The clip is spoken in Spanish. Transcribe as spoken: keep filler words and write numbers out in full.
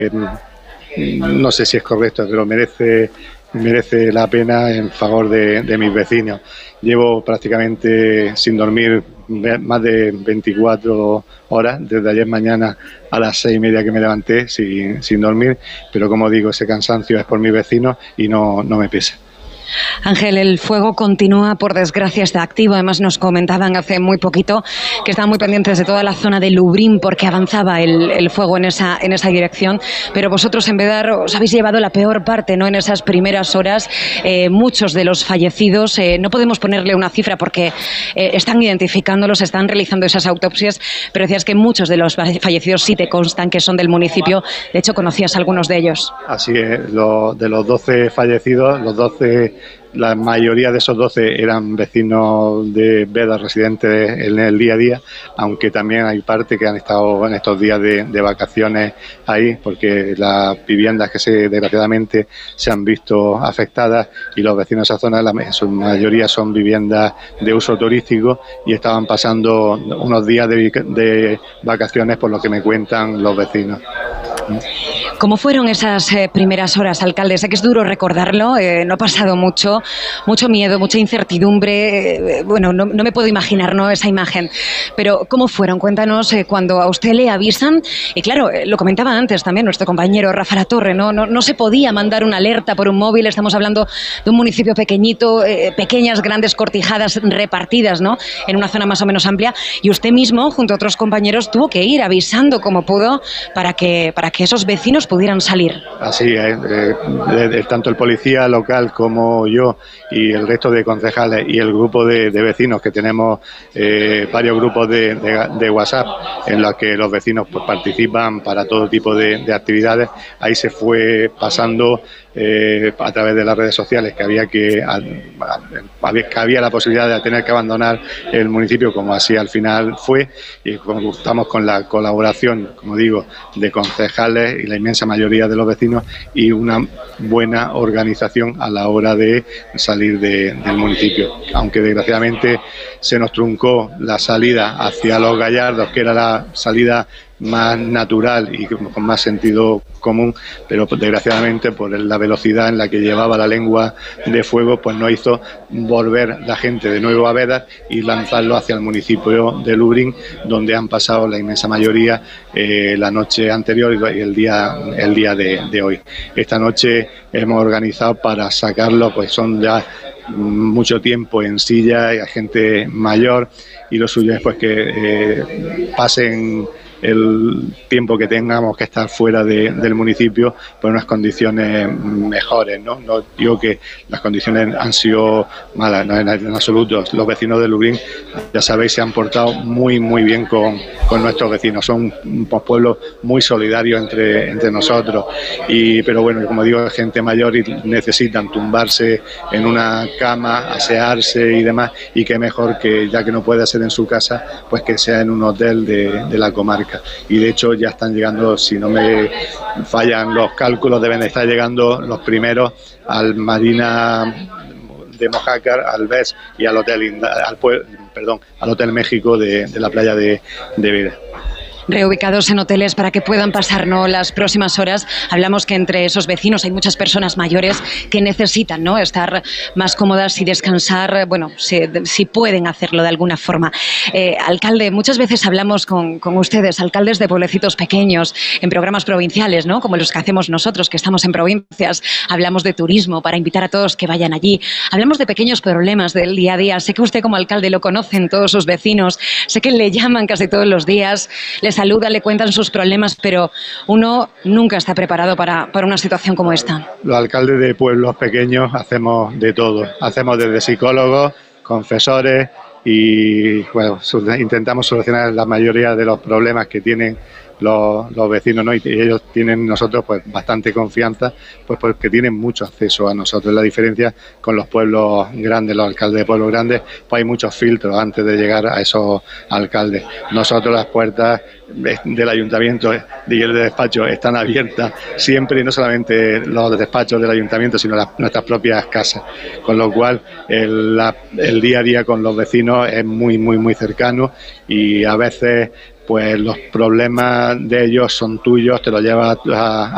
no sé si es correcto, pero merece merece la pena en favor de, de mis vecinos. Llevo prácticamente sin dormir más de veinticuatro horas, desde ayer mañana a las seis y media que me levanté sin, sin dormir, pero como digo, ese cansancio es por mis vecinos y no, no me pesa. Ángel, el fuego continúa, por desgracia está activo. Además nos comentaban hace muy poquito que estaban muy pendientes de toda la zona de Lublin porque avanzaba el, el fuego en esa, en esa dirección. Pero vosotros en Bédar os habéis llevado la peor parte, ¿no? En esas primeras horas, eh, muchos de los fallecidos, eh, no podemos ponerle una cifra porque eh, están identificándolos, están realizando esas autopsias, pero decías que muchos de los fallecidos sí te constan que son del municipio. De hecho, conocías a algunos de ellos. Así es, lo, de los doce fallecidos, los doce... La mayoría de esos doce eran vecinos de Bédar, residentes en el día a día, aunque también hay parte que han estado en estos días de, de vacaciones ahí, porque las viviendas que se desgraciadamente se han visto afectadas y los vecinos de esa zona, la, en su mayoría son viviendas de uso turístico y estaban pasando unos días de, de vacaciones, por lo que me cuentan los vecinos. ¿Cómo fueron esas eh, primeras horas, alcalde? Sé que es duro recordarlo, eh, no ha pasado mucho, mucho miedo, mucha incertidumbre, eh, bueno, no, no me puedo imaginar, ¿no?, esa imagen, pero ¿cómo fueron? Cuéntanos eh, cuando a usted le avisan, y claro, eh, lo comentaba antes también nuestro compañero Rafa Latorre, ¿no? No, no se podía mandar una alerta por un móvil, estamos hablando de un municipio pequeñito, eh, pequeñas, grandes cortijadas repartidas, ¿no?, en una zona más o menos amplia, y usted mismo, junto a otros compañeros, tuvo que ir avisando como pudo para que, para que esos vecinos pudieran salir. Así es, eh, eh, tanto el policía local como yo y el resto de concejales y el grupo de, de vecinos, que tenemos eh, varios grupos de, de, de WhatsApp en los que los vecinos pues, participan para todo tipo de, de actividades, ahí se fue pasando eh, a través de las redes sociales que había que, a, a, que había la posibilidad de tener que abandonar el municipio, como así al final fue, y como estamos con la colaboración, como digo, de concejales y la inmensa mayoría de los vecinos y una buena organización a la hora de salir de, del municipio, aunque desgraciadamente se nos truncó la salida hacia Los Gallardos, que era la salida más natural y con más sentido común, pero desgraciadamente por la velocidad en la que llevaba la lengua de fuego, pues no hizo volver la gente de nuevo a Bédar y lanzarlo hacia el municipio de Lublin, donde han pasado la inmensa mayoría eh, la noche anterior y el día el día de, de hoy. Esta noche hemos organizado para sacarlo, pues son ya mucho tiempo en silla, hay gente mayor y lo suyo es pues que eh, pasen el tiempo que tengamos que estar fuera de, del municipio por unas condiciones mejores, ¿no? No digo que las condiciones han sido malas, no en, en absoluto. Los vecinos de Lublin, ya sabéis, se han portado muy muy bien con, con nuestros vecinos, son un pueblo muy solidario entre, entre nosotros, y pero bueno, como digo, es gente mayor y necesitan tumbarse en una cama, asearse y demás, y qué mejor que, ya que no puede ser en su casa, pues que sea en un hotel de, de la comarca. Y de hecho ya están llegando, si no me fallan los cálculos, deben estar llegando los primeros al Marina de Mojácar, al B E S y al Hotel al, perdón, al Hotel México de, de la playa de, de Bédar. Reubicados en hoteles para que puedan pasar, ¿no?, las próximas horas. Hablamos que entre esos vecinos hay muchas personas mayores que necesitan, ¿no?, estar más cómodas y descansar, bueno, si, si pueden hacerlo de alguna forma. Eh, alcalde, muchas veces hablamos con, con ustedes, alcaldes de pueblecitos pequeños, en programas provinciales, ¿no?, como los que hacemos nosotros, que estamos en provincias. Hablamos de turismo para invitar a todos que vayan allí. Hablamos de pequeños problemas del día a día. Sé que usted como alcalde lo conocen todos sus vecinos, sé que le llaman casi todos los días, les saludan, le cuentan sus problemas, pero uno nunca está preparado para, para una situación como esta. Los alcaldes de pueblos pequeños hacemos de todo, hacemos desde psicólogos, confesores y bueno, intentamos solucionar la mayoría de los problemas que tienen los, los vecinos, ¿no? Y ellos tienen nosotros pues bastante confianza, pues porque tienen mucho acceso a nosotros. La diferencia con los pueblos grandes, los alcaldes de pueblos grandes, pues hay muchos filtros antes de llegar a esos alcaldes. Nosotros las puertas del ayuntamiento y el despacho están abiertas siempre, y no solamente los despachos del ayuntamiento, sino las, nuestras propias casas, con lo cual el, la, el día a día con los vecinos es muy muy muy cercano, y a veces pues los problemas de ellos son tuyos, te los llevas a,